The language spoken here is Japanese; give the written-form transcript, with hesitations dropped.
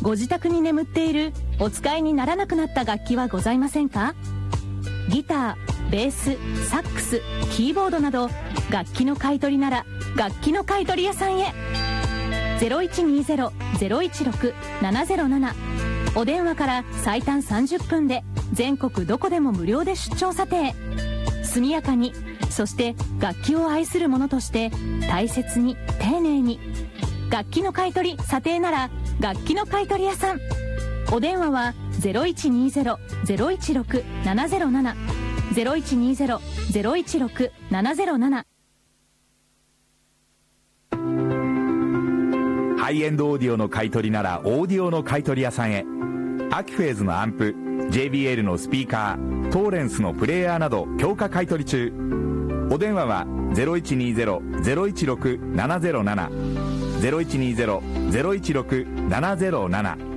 ご自宅に眠っているお使いにならなくなった楽器はございませんか？ギター、ベース、サックス、キーボードなど楽器の買い取りなら楽器の買取屋さんへ。 0120-016-707 お電話から最短30分で全国どこでも無料で出張査定。速やかに、そして楽器を愛する者として大切に丁寧に。楽器の買い取り査定なら楽器の買取屋さん。お電話は 0120-016-707 0120-016-707。 ハイエンドオーディオの買い取りならオーディオの買い取り屋さんへ。アキフェーズのアンプ、 JBL のスピーカー、トーレンスのプレーヤーなど強化買い取り中。お電話は 0120-016-707 0120-016-707